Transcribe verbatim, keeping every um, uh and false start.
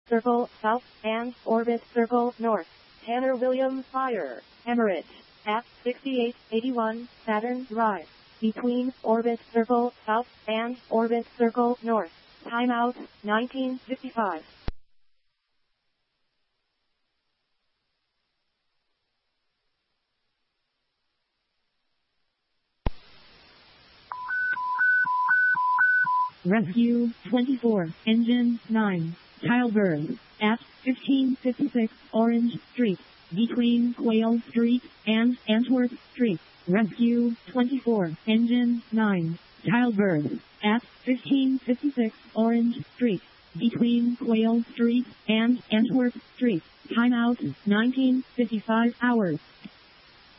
Circle South and Orbit Circle North. Tanner Williams Fire, Emirates, at sixty-eight eighty-one Saturn Drive, between Orbit Circle South and Orbit Circle North. Timeout, nineteen fifty-five. Rescue twenty-four, Engine nine, childbirth, at fifteen fifty-six Orange Street, between Quayle Street and Antwerp Street. Rescue twenty-four, Engine nine, childbirth, at fifteen fifty-six Orange Street, between Quayle Street and Antwerp Street. Timeout, nineteen fifty-five hours.